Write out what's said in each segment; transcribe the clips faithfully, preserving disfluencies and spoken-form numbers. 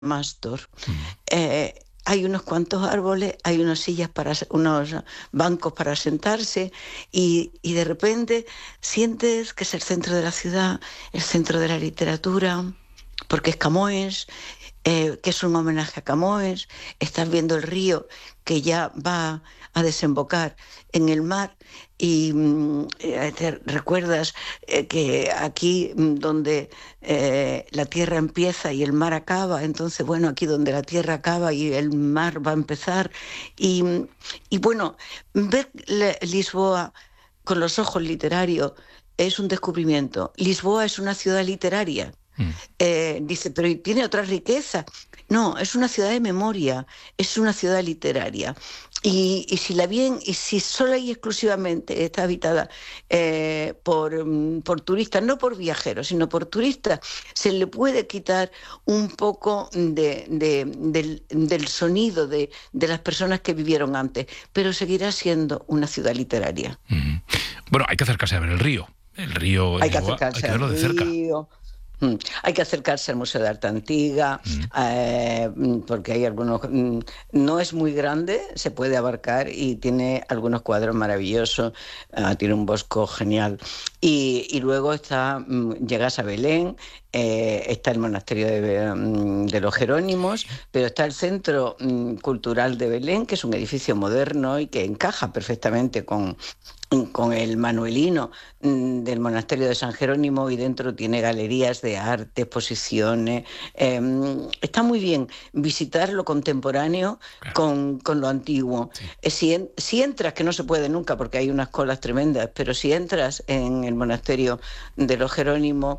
Mastor. Eh, hay unos cuantos árboles, hay unas sillas para unos bancos para sentarse y, y de repente sientes que es el centro de la ciudad, el centro de la literatura, porque es Camões, eh, que es un homenaje a Camões. Estás viendo el río que ya va a desembocar en el mar y eh, te recuerdas eh, que aquí donde eh, la tierra empieza y el mar acaba, entonces bueno, aquí donde la tierra acaba y el mar va a empezar y, y bueno, ver Lisboa con los ojos literarios es un descubrimiento. Lisboa es una ciudad literaria. Mm. Eh, dice, pero ¿tiene otra riqueza? No, es una ciudad de memoria, es una ciudad literaria. Y, y si la bien, y si solo y exclusivamente está habitada eh, por, por turistas, no por viajeros, sino por turistas, se le puede quitar un poco de, de, del, del sonido de, de las personas que vivieron antes, pero seguirá siendo una ciudad literaria. Mm. Bueno, hay que acercarse a ver el río. El río hay que Lisboa, acercarse hay que verlo al de cerca. río. Mm. Hay que acercarse al Museo de Arte Antigua, mm. eh, porque hay algunos... Mm, no es muy grande, se puede abarcar y tiene algunos cuadros maravillosos, uh, tiene un bosco genial. Y, y luego está, mm, llegas a Belén, eh, está el monasterio de, mm, de los Jerónimos, pero está el Centro mm, Cultural de Belén, que es un edificio moderno y que encaja perfectamente con... con el manuelino del monasterio de San Jerónimo, y dentro tiene galerías de arte, exposiciones. Eh, está muy bien visitar lo contemporáneo claro. con, con lo antiguo. Sí. Eh, si, en, si entras, que no se puede nunca porque hay unas colas tremendas, pero si entras en el monasterio de los Jerónimos,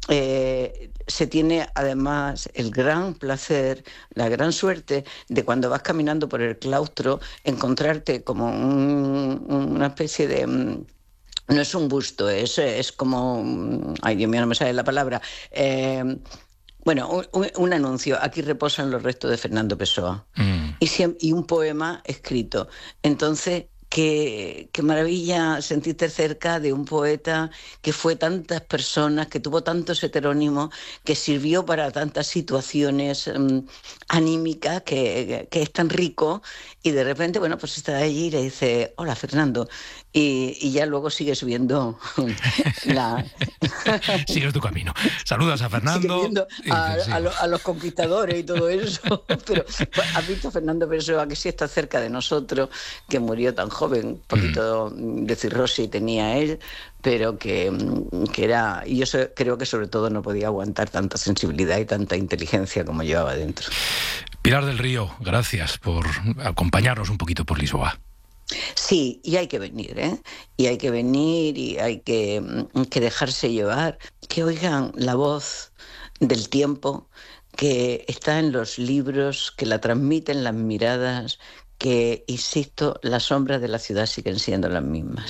Eh, se tiene además el gran placer, la gran suerte de cuando vas caminando por el claustro encontrarte como un, una especie de... No es un busto, es, es como... Ay, Dios mío, no me sale la palabra. Eh, bueno, un, un anuncio. Aquí reposan los restos de Fernando Pessoa. Mm. Y, y un poema escrito. Entonces... Qué, qué maravilla sentirte cerca de un poeta que fue tantas personas, que tuvo tantos heterónimos, que sirvió para tantas situaciones um, anímicas, que, que es tan rico, y de repente, bueno, pues está allí y le dice, hola Fernando, y, y ya luego sigues viendo la... Sigues tu camino. Saludas a Fernando. Viendo a, a, lo, a los conquistadores y todo eso, pero has visto a Fernando Pessoa, que sí está cerca de nosotros, que murió tan joven, un poquito mm. de cirrosis tenía él, pero que, que era, y yo so, creo que sobre todo no podía aguantar tanta sensibilidad y tanta inteligencia como llevaba dentro. Pilar del Río, gracias por acompañarnos un poquito por Lisboa. Sí, y hay que venir, ¿eh? Y hay que venir y hay que, que dejarse llevar, que oigan la voz del tiempo, que está en los libros, que la transmiten las miradas, que, insisto, las sombras de la ciudad siguen siendo las mismas.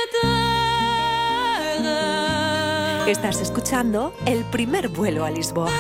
Estás escuchando El primer vuelo a Lisboa.